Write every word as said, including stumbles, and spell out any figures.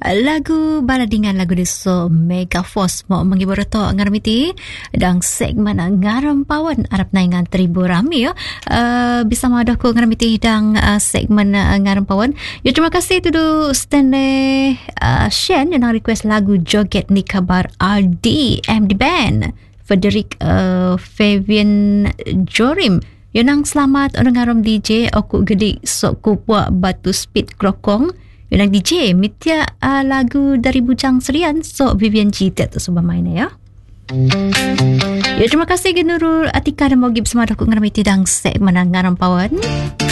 lagu baladingan lagu diso Mega Force mo menghibur to ngaramiti dang segmen ngaram pawan arap naingan tribu rami yo uh, bisa madah ko ngaramiti dang uh, segmen uh, ngaram pawan yo. Terima kasih tudu Stanley uh, Shen yang request lagu Joget Ni Kabar R D M D Band Frederick uh, Fabian Jorim. Yunang selamat orang ngaram D J aku gede sok kupwa batu speed krokong. Yunang D J mitya uh, lagu dari Bujang Serian sok Vivian Jita tu subah mainnya ya. Ya terima kasih Genurul Atika dan Mogib semua aku ngaram itu dang segmen ngaram pawan.